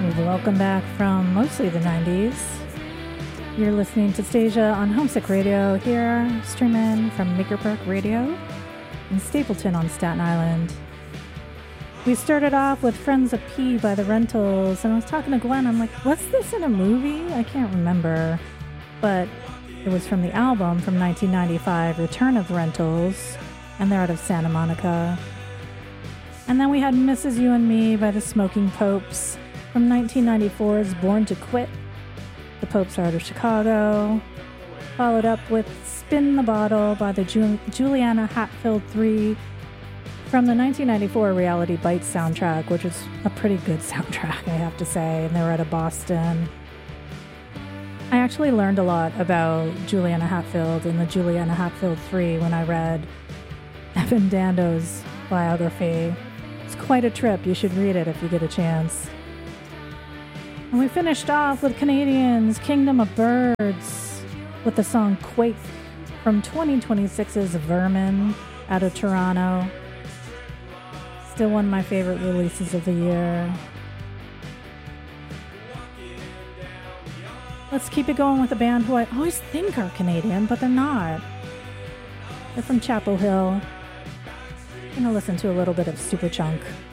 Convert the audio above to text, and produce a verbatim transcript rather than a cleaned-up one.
Welcome back from mostly the nineties. You're listening to Stasia on Homesick Radio here, streaming from Maker Park Radio in Stapleton on Staten Island. We started off with Friends of P by the Rentals, and I was talking to Gwen, I'm like, was this in a movie? I can't remember, but it was from the album from nineteen ninety-five, Return of Rentals, and they're out of Santa Monica. And then we had Missus You and Me by the Smoking Popes from nineteen ninety-four's Born to Quit. The Popes are out of Chicago. Followed up with Spin the Bottle by the Ju- Juliana Hatfield three from the nineteen ninety-four Reality Bites soundtrack, which is a pretty good soundtrack, I have to say, and they were out of Boston. I actually learned a lot about Juliana Hatfield and the Juliana Hatfield three when I read Evan Dando's biography. It's quite a trip. You should read it if you get a chance. And we finished off with Canadians' Kingdom of Birds with the song Quake from twenty twenty-six's Vermin out of Toronto. Still one of my favorite releases of the year. Let's keep it going with a band who I always think are Canadian, but they're not. They're from Chapel Hill. I'm going to listen to a little bit of Superchunk.